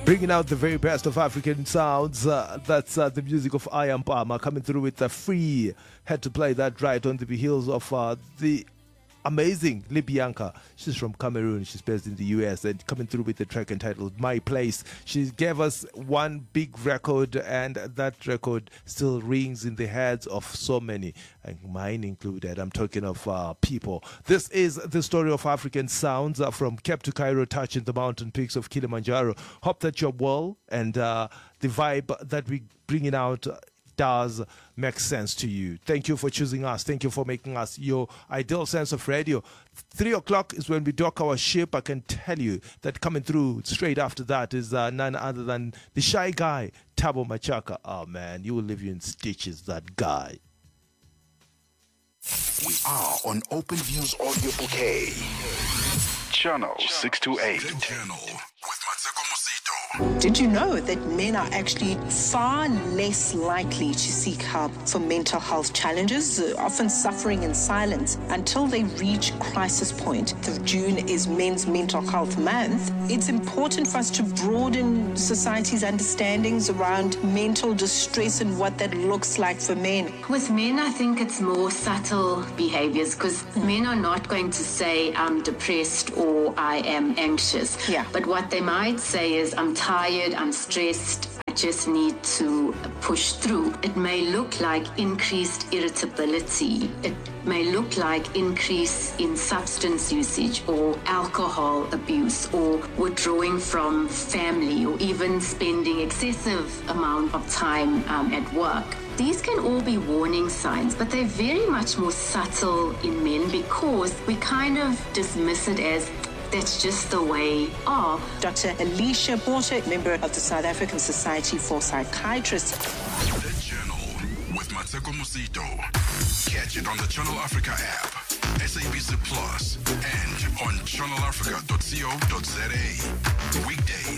Bringing out the very best of African sounds. That's the music of I Am Palmer coming through with a free. Had to play that right on the heels of the amazing Libianca. She's from Cameroon. She's based in the US and coming through with the track entitled My Place. She gave us one big record, and that record still rings in the heads of so many, and mine included. I'm talking of people. This is the story of African sounds from Cape to Cairo, touching the mountain peaks of Kilimanjaro. Hope that you're well, and the vibe that we're bringing out does make sense to you. Thank you for choosing us. Thank you for making us your ideal sense of radio. 3 o'clock is when we dock our ship. I can tell you that coming through straight after that is none other than the shy guy, Thabo Machaka. Oh man, you will leave you in stitches, that guy. We are on Open Views Audio Bouquet. Channel 628. The Channel with Mateko Mosito. Did you know that men are actually far less likely to seek help for mental health challenges, often suffering in silence until they reach crisis point? June is Men's Mental Health Month. It's important for us to broaden society's understandings around mental distress and what that looks like for men. With men, I think it's more subtle behaviors, because men are not going to say, I'm depressed or I am anxious. Yeah. But what they might say is, I'm tired, I'm stressed, I just need to push through. It may look like increased irritability. It may look like increase in substance usage or alcohol abuse or withdrawing from family or even spending excessive amount of time at work. These can all be warning signs, but they're very much more subtle in men because we kind of dismiss it as that's just the way of. Dr. Alicia Porter, member of the South African Society for Psychiatrists. The Channel with Mateko Mosito. Catch it on the Channel Africa app, SABC Plus, and on channelafrica.co.za. Weekdays